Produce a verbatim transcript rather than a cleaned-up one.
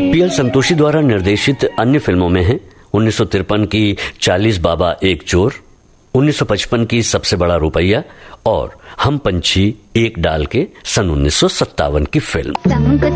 P L Santoshi द्वारा निर्देशित अन्य फिल्मों में हैं उन्नीस सौ तिरपन की चालीस बाबा एक चोर, उन्नीस सौ पचपन की सबसे बड़ा रुपया और हम पंछी एक डाल के सन उन्नीस सौ सत्तावन की फिल्म।